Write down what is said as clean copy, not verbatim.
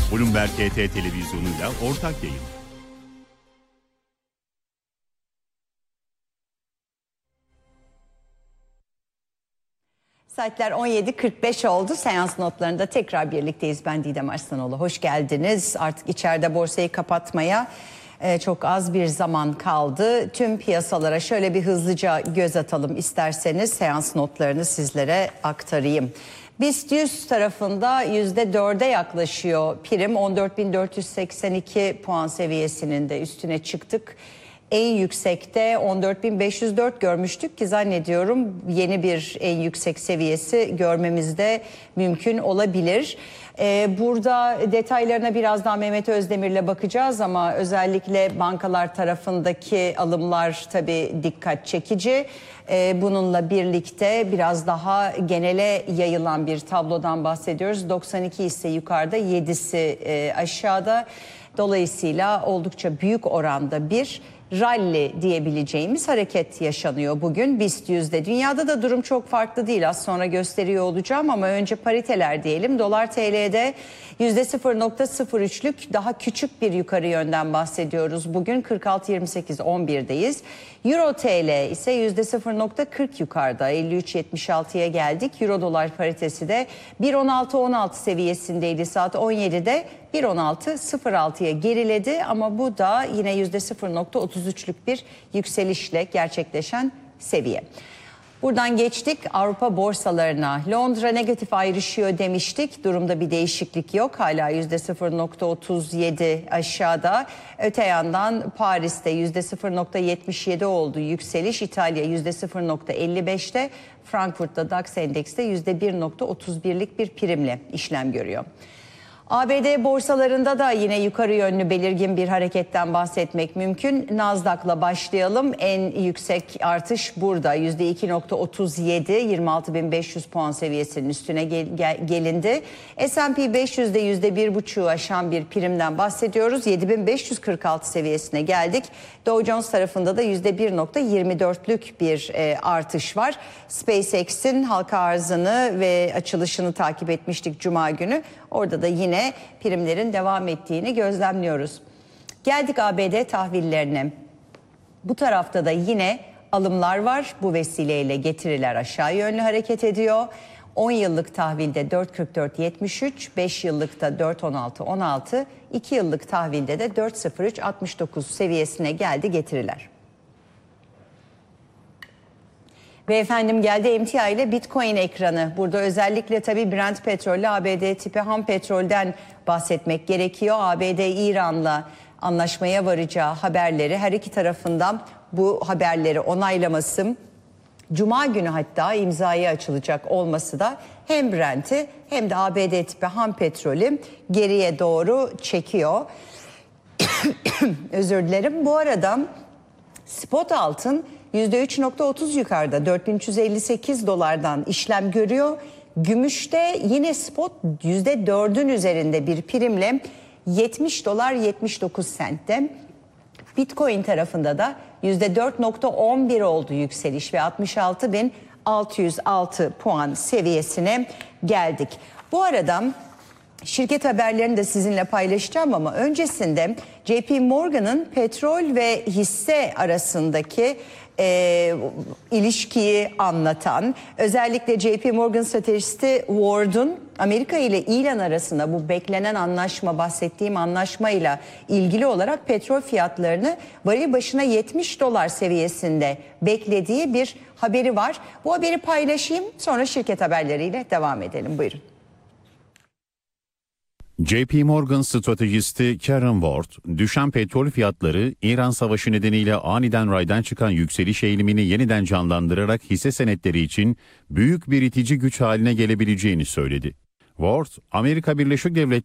Bloomberg HT televizyonuyla ortak yayın. Saatler 17.45 oldu. Seans notlarında tekrar birlikteyiz. Ben Didem Arslanoğlu. Hoş geldiniz. Artık içeride borsayı kapatmaya çok az bir zaman kaldı. Tüm piyasalara şöyle bir hızlıca göz atalım isterseniz. Seans notlarını sizlere aktarayım. BIST 100 tarafında %4'e yaklaşıyor prim. 14.482 puan seviyesinin de üstüne çıktık. En yüksekte 14.504 görmüştük ki zannediyorum yeni bir en yüksek seviyesi görmemiz de mümkün olabilir. Burada detaylarına birazdan Mehmet Özdemir'le bakacağız ama özellikle bankalar tarafındaki alımlar tabii dikkat çekici. Bununla birlikte biraz daha genele yayılan bir tablodan bahsediyoruz. 92 ise yukarıda, 7'si aşağıda. Dolayısıyla oldukça büyük oranda bir rally diyebileceğimiz hareket yaşanıyor bugün BIST 100'de. Dünyada da durum çok farklı değil. Az sonra gösteriyor olacağım ama önce pariteler diyelim. Dolar TL'de %0.03'lük daha küçük bir yukarı yönden bahsediyoruz. Bugün 46.28.11'deyiz. Euro TL ise %0.40 yukarıda 53.76'ya geldik. Euro dolar paritesi de 1.16.16 seviyesindeydi saat 17'de. 1.16.06'ya geriledi ama bu da yine %0.33'lük bir yükselişle gerçekleşen seviye. Buradan geçtik Avrupa borsalarına. Londra negatif ayrışıyor demiştik. Durumda bir değişiklik yok. Hala %0.37 aşağıda. Öte yandan Paris'te %0.77 oldu yükseliş. İtalya %0.55'te. Frankfurt'ta DAX endekste %1.31'lik bir primle işlem görüyor. ABD borsalarında da yine yukarı yönlü belirgin bir hareketten bahsetmek mümkün. Nasdaq'la başlayalım. En yüksek artış burada. %2.37, 26.500 puan seviyesinin üstüne gelindi. S&P 500'de %1.5'u aşan bir primden bahsediyoruz. 7.546 seviyesine geldik. Dow Jones tarafında da %1.24'lük bir artış var. SpaceX'in halka arzını ve açılışını takip etmiştik Cuma günü. Orada da yine primlerin devam ettiğini gözlemliyoruz. Geldik ABD tahvillerine. Bu tarafta da yine alımlar var. Bu vesileyle getiriler aşağı yönlü hareket ediyor. 10 yıllık tahvilde 4.44.73, 5 yıllıkta 4.16.16, 2 yıllık tahvilde de 4.03.69 seviyesine geldi getiriler. Ve efendim geldi emtia ile Bitcoin ekranı. Burada özellikle tabii Brent petrolle ABD tipi ham petrolden bahsetmek gerekiyor. ABD İran'la anlaşmaya varacağı haberleri, her iki tarafından bu haberleri onaylaması, Cuma günü hatta imzaya açılacak olması da hem Brent'i hem de ABD tipi ham petrolü geriye doğru çekiyor. Özür dilerim. Bu arada spot altın %3.30 yukarıda 4358 dolardan işlem görüyor. Gümüşte yine spot %4'ün üzerinde bir primle 70 dolar 79 sentte. Bitcoin tarafında da %4.11 oldu yükseliş ve 66.606 puan seviyesine geldik. Bu arada şirket haberlerini de sizinle paylaşacağım ama öncesinde JP Morgan'ın petrol ve hisse arasındaki ilişkiyi anlatan, özellikle JP Morgan stratejisti Ward'un Amerika ile İran arasında bu beklenen anlaşma, bahsettiğim anlaşmayla ilgili olarak petrol fiyatlarını varil başına 70 dolar seviyesinde beklediği bir haberi var. Bu haberi paylaşayım, sonra şirket haberleriyle devam edelim. Buyurun. JP Morgan stratejisti Karen Ward, düşen petrol fiyatları İran Savaşı nedeniyle aniden raydan çıkan yükseliş eğilimini yeniden canlandırarak hisse senetleri için büyük bir itici güç haline gelebileceğini söyledi. Ward, Amerika Birleşik Devletleri